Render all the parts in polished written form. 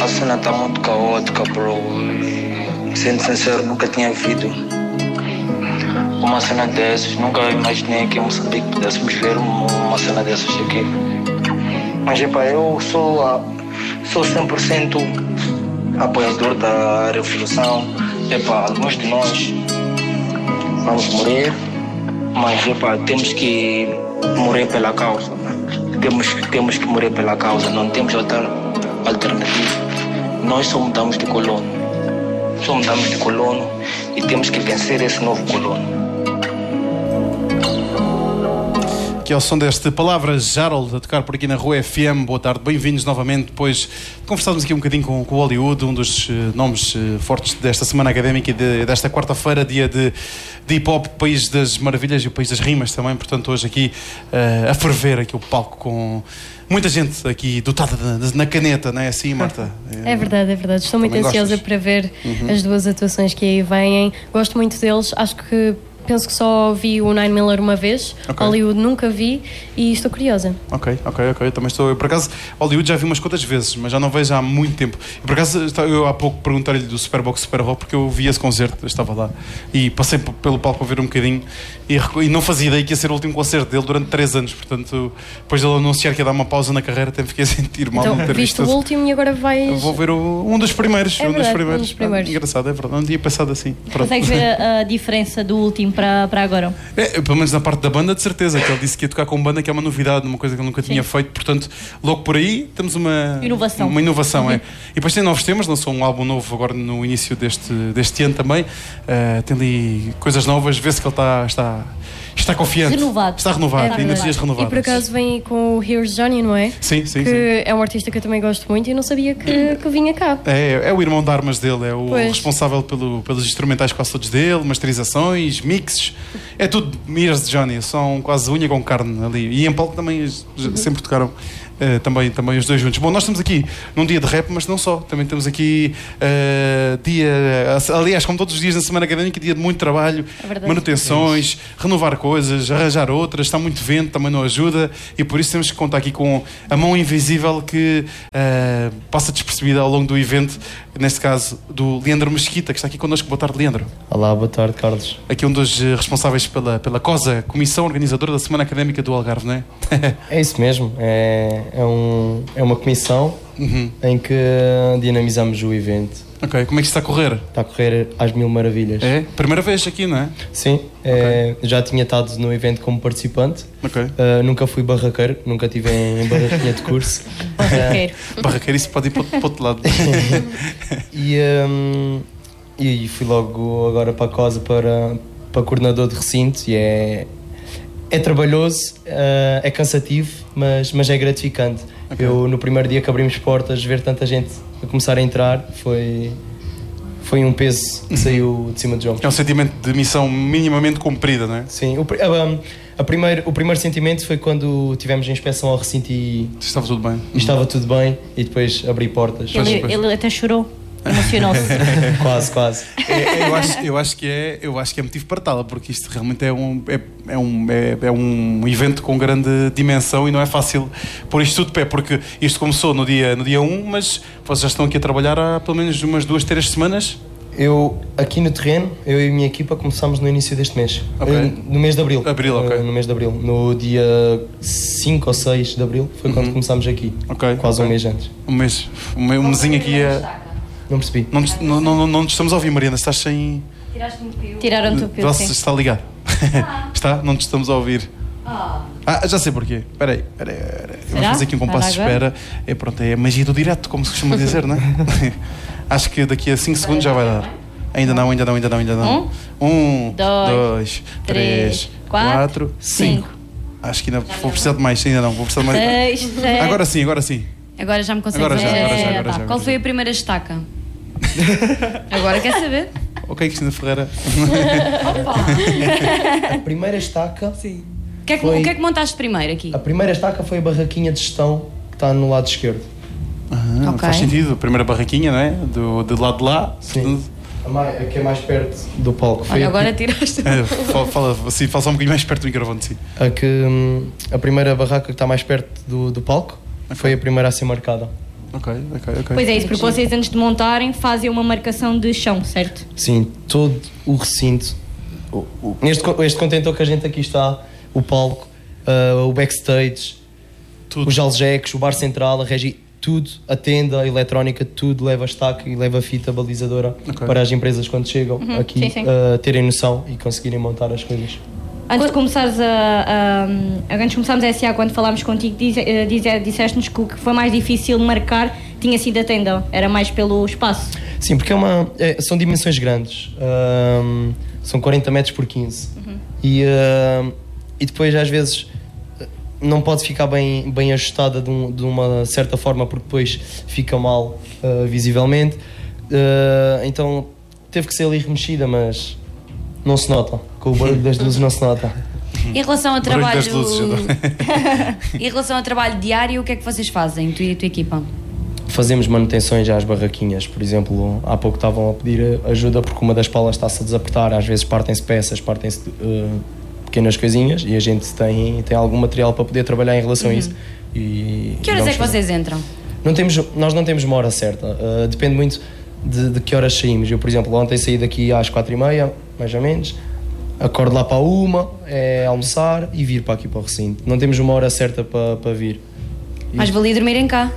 cena está muito caótica, bro. Sendo sincero, nunca tinha havido uma cena dessas. Nunca imaginei que em Moçambique pudéssemos ver uma cena dessas aqui. Mas, epá, eu sou 100% apoiador da revolução. Epá, alguns de nós vamos morrer, mas, epá, temos que morrer pela causa. Temos que morrer pela causa, não temos outra alternativa. Nós só mudamos de colono. E temos que vencer esse novo colono. Que é o som deste Palavras Harold a tocar por aqui na Rua FM. Boa tarde, bem-vindos novamente. Depois de conversarmos aqui um bocadinho com o Hollywood, um dos nomes fortes desta semana académica e desta quarta-feira, dia de hip-hop, País das Maravilhas e o País das Rimas também. Portanto, hoje aqui a ferver aqui o palco com muita gente aqui dotada na caneta, não é assim, Marta? É verdade. Estou muito ansiosa para ver as duas atuações que aí vêm. Gosto muito deles. Penso que só vi o Nine Miller uma vez, Hollywood nunca vi e estou curiosa. Ok, eu também estou. Eu, por acaso, Hollywood já vi umas quantas vezes, mas já não vejo há muito tempo. E por acaso, eu há pouco perguntei-lhe do Superbox Super Rock porque eu vi esse concerto, eu estava lá e passei pelo palco para ver um bocadinho e não fazia ideia que ia ser o último concerto dele durante 3 anos. Portanto, depois dele anunciar que ia dar uma pausa na carreira, até fiquei a sentir mal. Então, viste o último e agora vais... Vou ver um dos primeiros. Um dos primeiros. Engraçado, é verdade. Não tinha pensado assim. Consegues ver a diferença do último para agora? Pelo menos na parte da banda, de certeza, que ele disse que ia tocar com banda, que é uma novidade, uma coisa que ele nunca tinha feito. Portanto, logo por aí temos uma inovação. E depois tem novos temas, lançou um álbum novo agora no início deste ano também. Tem ali coisas novas, vê-se que ele está confiante. Está renovado, energias renovadas. E por acaso vem com o Here's Johnny, não é? Sim. Que é um artista que eu também gosto muito e não sabia que vinha cá. É o irmão de armas dele, é o responsável pelos instrumentais quase todos dele, masterizações, mixes. É tudo Here's Johnny, são quase unha com carne ali. E em palco também sempre tocaram. Também os dois juntos. Bom, nós estamos aqui num dia de rap, mas não só. Também temos aqui aliás, como todos os dias na semana académica, dia de muito trabalho, manutenções, renovar coisas, arranjar outras. Está muito vento, também não ajuda, e por isso temos que contar aqui com a mão invisível que passa despercebida ao longo do evento, neste caso do Leandro Mesquita, que está aqui connosco. Boa tarde, Leandro. Olá, boa tarde, Carlos. Aqui um dos responsáveis pela COSA, Comissão Organizadora da Semana Académica do Algarve, não é? É isso mesmo, é uma comissão em que dinamizamos o evento. Ok, como é que está a correr? Está a correr às mil maravilhas. É? Primeira vez aqui, não é? Sim, já tinha estado no evento como participante. Nunca fui barraqueiro, nunca estive em barraquinha de curso. Barraqueiro, isso pode ir para o outro lado. E fui logo agora para a COSA para coordenador de recinto e é trabalhoso, é cansativo, mas é gratificante. Eu, no primeiro dia que abrimos portas, ver tanta gente a começar a entrar, foi um peso que saiu de cima de ombros. É um sentimento de missão minimamente cumprida, não é? Sim, o primeiro sentimento foi quando tivemos a inspeção ao recinto e... Estava tudo bem. Estava tudo bem, e depois abri portas. Ele até chorou. Emocionou-se. Quase. Eu acho que é motivo para tal, porque isto realmente é um evento com grande dimensão e não é fácil pôr isto tudo de pé, porque isto começou no dia 1, mas vocês já estão aqui a trabalhar há pelo menos umas 2-3 semanas. Aqui no terreno, eu e a minha equipa começámos no início deste mês. No mês de Abril. No mês de Abril. No dia 5 ou 6 de Abril foi quando começámos aqui. Quase um mês antes. Um mesinho aqui Não percebi. Não te estamos a ouvir, Mariana. Estás sem... Tiraram-te o pio. Está ligado. Está? Não te estamos a ouvir. Já sei porquê. Espera aí. Vamos fazer aqui um compasso de espera. É a magia do direto, como se costuma dizer, não é? Acho que daqui a 5 segundos já vai dar. Ainda não. 1, 2, 3, 4, 5. Acho que ainda vou precisar de mais. Ainda não, vou precisar de mais. 6, 7. Agora sim. Agora já me consegue Agora já. Qual foi a primeira estaca? Agora quer saber? Ok, Cristina Ferreira. A primeira estaca... Sim. O que é que montaste primeiro aqui? A primeira estaca foi a barraquinha de gestão que está no lado esquerdo. Faz sentido. A primeira barraquinha, não é? Do lado de lá. Sim. A que é mais perto do palco. Olha, agora tiraste. Fala só um bocadinho mais perto do microfone, sim. A primeira barraca que está mais perto do palco foi a primeira a ser marcada. Ok. Pois é isso, porque vocês antes de montarem fazem uma marcação de chão, certo? Sim, todo o recinto. Este contentor que a gente aqui está, o palco, o backstage, tudo. Os algeques, o bar central, a regi, tudo, a tenda, a eletrónica, tudo leva estaque e leva fita balizadora para as empresas quando chegam aqui terem noção e conseguirem montar as coisas. Antes de começarmos a SA, quando falámos contigo, disseste-nos que o que foi mais difícil marcar tinha sido a tenda, era mais pelo espaço. Sim, porque são dimensões grandes, são 40 metros por 15 e depois às vezes não pode ficar bem ajustada de uma certa forma porque depois fica mal visivelmente, então teve que ser ali remexida, mas não se nota, com o barulho das luzes não se nota. Em relação ao trabalho em relação ao trabalho diário, o que é que vocês fazem, tu e a tua equipa? Fazemos manutenções às barraquinhas, por exemplo, há pouco estavam a pedir ajuda porque uma das palas está-se a desapertar, às vezes partem-se peças, partem-se pequenas coisinhas e a gente tem algum material para poder trabalhar em relação a isso. E que horas é que vocês entram? Nós não temos uma hora certa, depende muito de que horas saímos. Eu, por exemplo, ontem saí daqui às 4h30, mais ou menos, acordo lá para almoçar e vir para aqui para o recinto. Não temos uma hora certa para vir. Mas valia dormirem cá.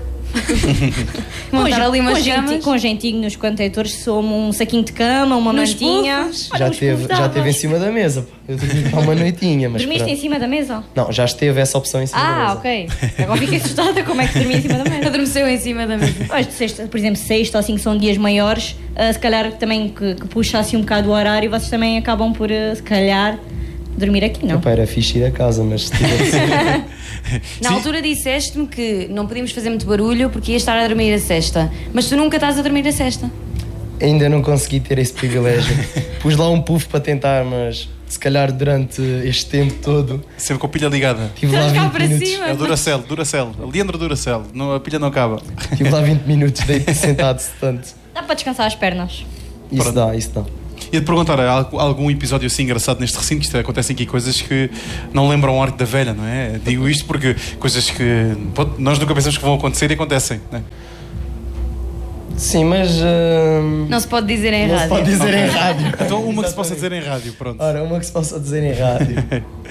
Montar ali umas camas. Com jeitinho nos contentores, somos um saquinho de cama, uma mantinha. Já teve em cima da mesa. Eu dormi para uma noitinha. Mas dormiste em cima da mesa? Não, já esteve essa opção em cima da mesa. Ok. Agora fiquei assustada como é que dormi em cima da mesa. Adormeceu em cima da mesa. Por exemplo, sexta ou assim, que são dias maiores, se calhar também que puxa assim um bocado o horário, vocês também acabam por, se calhar, dormir aqui, não? Opa, era fixe ir a casa, mas se tivesse... Na altura disseste-me que não podíamos fazer muito barulho porque ia estar a dormir a sesta. Mas tu nunca estás a dormir a sesta. Ainda não consegui ter esse privilégio. Pus lá um puff para tentar, mas se calhar durante este tempo todo... Sempre com a pilha ligada. Tive lá 20 minutos. Cima, é o Duracell. Leandro Duracell. A pilha não acaba. Tive lá 20 minutos, deitei sentado tanto. Dá para descansar as pernas. Isso dá. Ia-te perguntar, há algum episódio assim engraçado neste recinto? Isto acontecem aqui coisas que não lembram o Arco da Velha, não é? Digo isto porque coisas que nós nunca pensamos que vão acontecer e acontecem, não é? Sim, mas... Não se pode dizer em rádio. Não se pode dizer em rádio. Então uma que se possa dizer em rádio, pronto. Ora, uma que se possa dizer em rádio.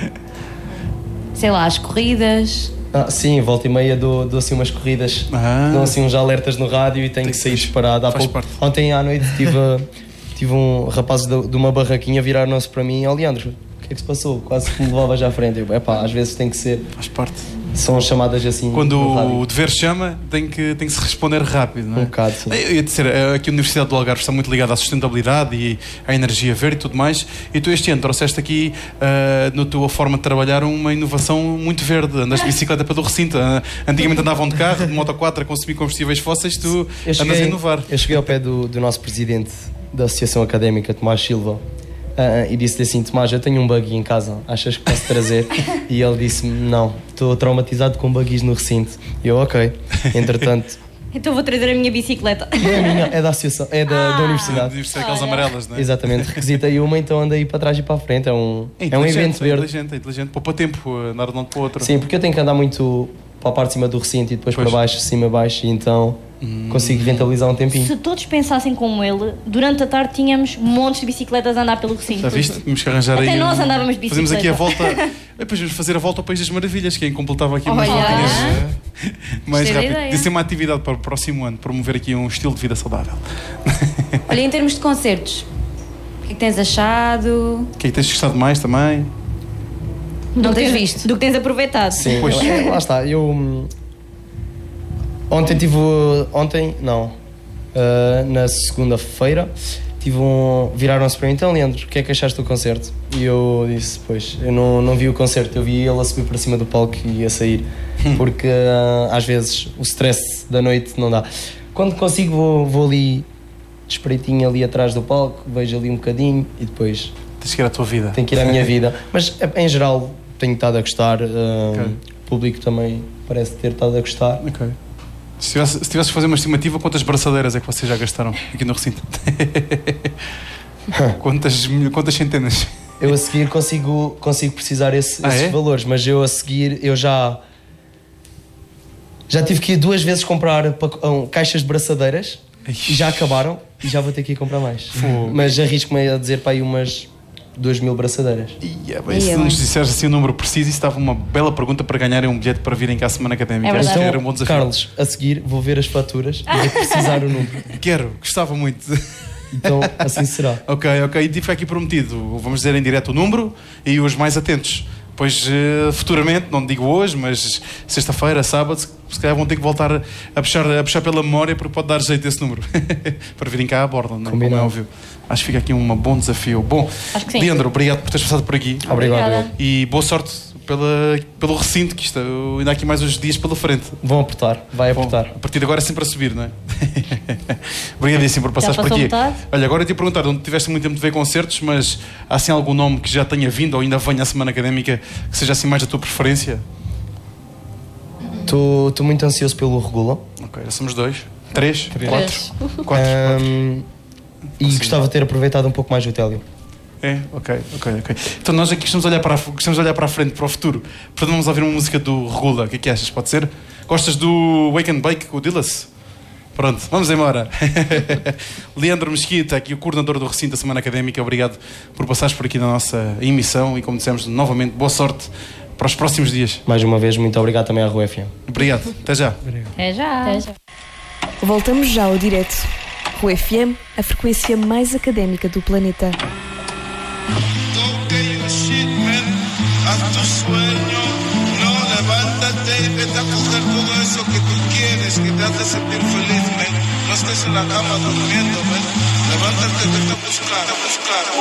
Sei lá, as corridas... Sim, volta e meia dou assim umas corridas, dou assim uns alertas no rádio e tenho que sair disparado. Ontem à noite tive um rapaz de uma barraquinha a virar-se para mim: "Ó Leandro, o que é que se passou?" Quase que me levava já à frente. Eu, às vezes tem que ser. Faz parte. São chamadas assim. Quando o dever chama, tem que se responder rápido, não é? Um bocado, sim. Eu ia dizer, aqui a Universidade do Algarve está muito ligada à sustentabilidade e à energia verde e tudo mais. E tu este ano trouxeste aqui, na tua forma de trabalhar, uma inovação muito verde. Andas de bicicleta pelo recinto. Antigamente andavam de carro, de moto 4 a consumir combustíveis fósseis. Tu andas a inovar. Eu cheguei ao pé do nosso presidente da Associação Académica, Tomás Silva, e disse-lhe assim: "Tomás, eu tenho um buggy em casa, achas que posso trazer?" E ele disse-me: "Não, estou traumatizado com buggies no recinto." E eu, ok. Entretanto... Então vou trazer a minha bicicleta. É da associação, é da universidade. Da universidade, aquelas amarelas, não é? Exatamente, requisitei uma, então andei para trás e para a frente. É um evento verde. É inteligente, poupa tempo, andar de um lado para o outro. Sim, porque eu tenho que andar muito para a parte de cima do recinto e depois para baixo, cima, baixo, e então consigo rentabilizar um tempinho. Se todos pensassem como ele, durante a tarde tínhamos montes de bicicletas a andar pelo recinto. Já viste? Tínhamos que arranjar até aí. Nós andávamos de bicicleta. Fazemos aqui a volta. Depois vamos fazer a volta ao País das Maravilhas, que completava aqui umas voltinhas mais rápido. Podia ser uma atividade para o próximo ano, promover aqui um estilo de vida saudável. Olha, em termos de concertos, o que é que tens achado? O que é que tens gostado mais também? Não tens visto? Do que tens aproveitado. Sim, lá está. Eu na segunda-feira viraram-se para mim: "Então, Leandro, o que é que achaste do concerto?" E eu disse: "Pois, eu não vi o concerto, eu vi ele a subir para cima do palco e a sair, porque às vezes o stress da noite não dá. Quando consigo vou ali de espreitinho ali atrás do palco, vejo ali um bocadinho e depois tens que ir à tua vida. Tenho que ir à minha vida. Mas em geral tenho estado a gostar, o público também parece ter estado a gostar." Ok. Se tivesses que fazer uma estimativa, quantas braçadeiras é que vocês já gastaram aqui no recinto? Quantas centenas? Eu a seguir consigo precisar esses valores, mas eu a seguir eu já Já tive que ir 2 vezes comprar caixas de braçadeiras e já acabaram e já vou ter que ir comprar mais. Mas arrisco-me a dizer para aí umas 2.000 braçadeiras. Se nos disseres assim o número preciso, isso estava uma bela pergunta para ganharem um bilhete para virem cá à Semana Académica. Então, era um bom desafio. Carlos, a seguir vou ver as faturas e vou precisar o número. Gostava muito. Então assim será. Ok, e fica aqui prometido. Vamos dizer em direto o número e os mais atentos. Pois futuramente, não digo hoje, mas sexta-feira, sábado, se calhar vão ter que voltar a puxar pela memória, porque pode dar jeito esse número para virem cá à borda, não é? Como é óbvio. Acho que fica aqui um bom desafio. Bom, Leandro, obrigado por teres passado por aqui. Obrigado. E boa sorte pelo recinto, que isto ainda há aqui mais uns dias pela frente. Vão apertar, vai apertar. A partir de agora é sempre a subir, não é? Obrigadíssimo por passares por aqui. Olha, agora eu te ia perguntar, não tiveste muito tempo de ver concertos, mas há assim algum nome que já tenha vindo ou ainda venha à Semana Académica que seja assim mais da tua preferência? Estou muito ansioso pelo Regula. Ok, já somos 2, 3, 4. E gostava de ter aproveitado um pouco mais o Télio. Ok. Então nós aqui gostamos de olhar para a frente, para o futuro. Portanto, vamos ouvir uma música do Regula. O que é que achas? Pode ser? Gostas do Wake and Bake com o Dillas? Pronto, vamos embora. Leandro Mesquita, aqui o coordenador do recinto da Semana Académica, obrigado por passares por aqui na nossa emissão e, como dissemos, novamente, boa sorte para os próximos dias. Mais uma vez, muito obrigado também à Rua FM. Obrigado, até já. Até já. Voltamos já ao direto. Rua FM, a frequência mais académica do planeta. Haz tu sueño, no, levántate y vete a coger todo eso que tú quieres, que te hace sentir feliz, man. No estés en la cama durmiendo, man. Levántate, vete a buscar.